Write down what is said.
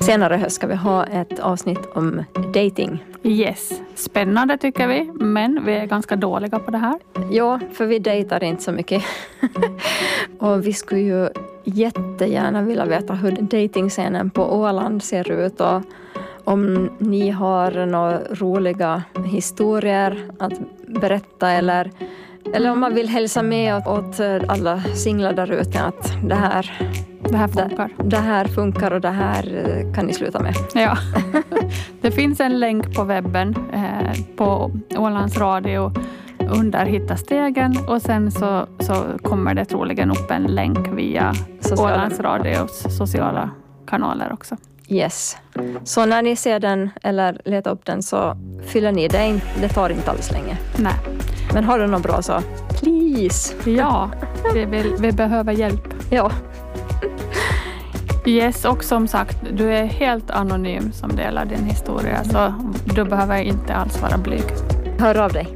Senare höst ska vi ha ett avsnitt om dating. Yes, spännande tycker vi, men vi är ganska dåliga på det här. Ja, för vi dejtar inte så mycket. Och vi skulle ju jättegärna vilja veta hur datingscenen på Åland ser ut och om ni har några roliga historier att berätta eller om man vill hälsa med åt alla singlar där ute att det här funkar. Det här funkar och det här kan ni sluta med. Ja, det finns en länk på webben på Ålands Radio under Hitta stegen och sen så kommer det troligen upp en länk via Ålands Radios sociala kanaler också. Yes. Så när ni ser den eller letar upp den så fyller ni det. Det tar inte alls länge. Nej. Men har du något bra så please. Ja, vi behöver hjälp. Ja. Yes, och som sagt, du är helt anonym som delar din historia så du behöver inte alls vara blyg. Hör av dig.